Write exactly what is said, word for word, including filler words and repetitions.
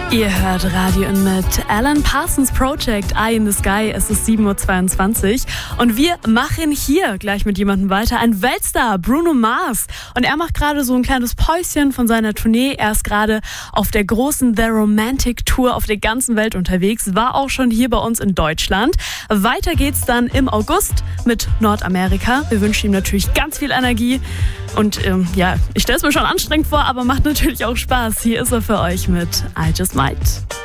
Ihr hört Radio In mit Alan Parsons Project, Eye in the Sky. Es ist sieben Uhr zweiundzwanzig und wir machen hier gleich mit jemandem weiter. Ein Weltstar, Bruno Mars. Und er macht gerade so ein kleines Päuschen von seiner Tournee. Er ist gerade auf der großen The Romantic Tour auf der ganzen Welt unterwegs. War auch schon hier bei uns in Deutschland. Weiter geht's dann im August mit Nordamerika. Wir wünschen ihm natürlich ganz viel Energie. Und ähm, ja, ich stelle es mir schon anstrengend vor, aber macht natürlich auch Spaß. Hier ist er für euch mit I Just Might.